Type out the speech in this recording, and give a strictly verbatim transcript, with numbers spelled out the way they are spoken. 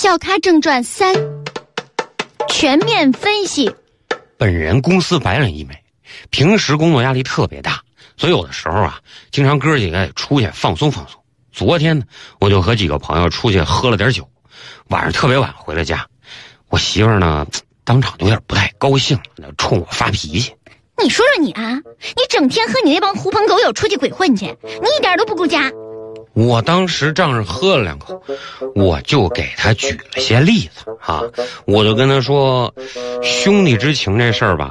小咖正传三，全面分析。 本人公司白领一枚，平时工作压力特别大，所以有的时候啊，经常哥几个出去放松放松。昨天呢，我就和几个朋友出去喝了点酒，晚上特别晚回了家，我媳妇儿呢，当场有点不太高兴，冲我发脾气。 你说说你啊，你整天和你那帮狐朋狗友出去鬼混去，你一点都不顾家。 我当时仗着喝了两口，我就给他举了些例子啊，我就跟他说，兄弟之情这事儿吧，